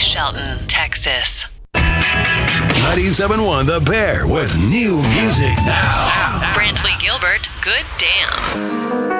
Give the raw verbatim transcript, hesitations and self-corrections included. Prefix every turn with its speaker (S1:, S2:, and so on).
S1: Shelton, Texas.
S2: ninety-seven point one The Bear with new music now.
S1: Brantley Gilbert, Good Damn.